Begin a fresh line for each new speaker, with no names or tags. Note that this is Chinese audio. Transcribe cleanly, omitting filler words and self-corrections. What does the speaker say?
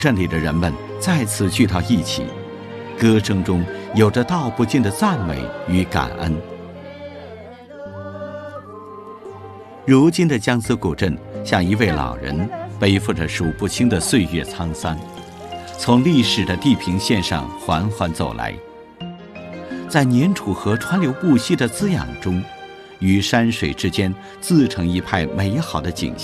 镇里的人们再次聚到一起，歌声中有着道不尽的赞美与感恩。如今的江子古镇像一位老人，背负着数不清的岁月沧桑，从历史的地平线上缓缓走来，在年楚河川流不息的滋养中，与山水之间自成一派美好的景象。